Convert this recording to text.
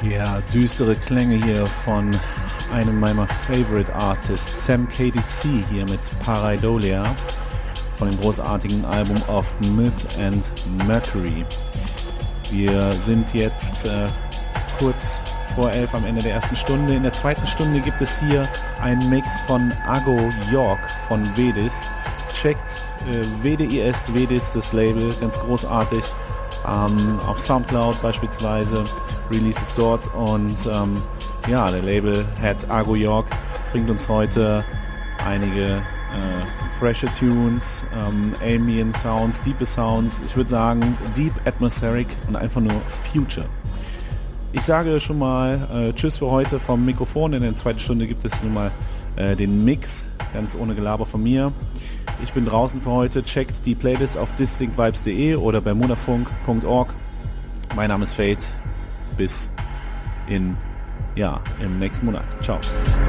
Ja, düstere Klänge hier von einem meiner Favorite Artists, Sam KDC, hier mit Pareidolia von dem großartigen Album Of Myth and Mercury. Wir sind jetzt kurz vor 11 am Ende der ersten Stunde. In der zweiten Stunde gibt es hier einen Mix von Ago York von Vedis. Checkt WDIS, Vedis, das Label, ganz großartig. Auf Soundcloud beispielsweise Releases dort und ja, der Label-Head Ago York bringt uns heute einige freshe Tunes, ambient Sounds, deepe Sounds, ich würde sagen deep atmospheric und einfach nur Future. Ich sage schon mal Tschüss für heute vom Mikrofon. In der zweiten Stunde gibt es nun mal den Mix, ganz ohne Gelaber von mir. Ich bin draußen für heute. Checkt die Playlist auf distinctvibes.de oder bei munafunk.org. Mein Name ist Fate. Bis im nächsten Monat. Ciao.